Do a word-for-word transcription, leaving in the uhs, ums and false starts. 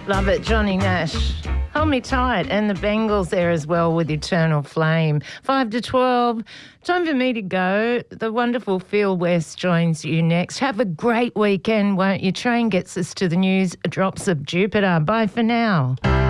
Love it, Johnny Nash. Hold Me Tight, and the Bengals there as well with Eternal Flame. five to twelve, time for me to go. The wonderful Phil West joins you next. Have a great weekend, won't you? Train gets us to the news, Drops of Jupiter. Bye for now.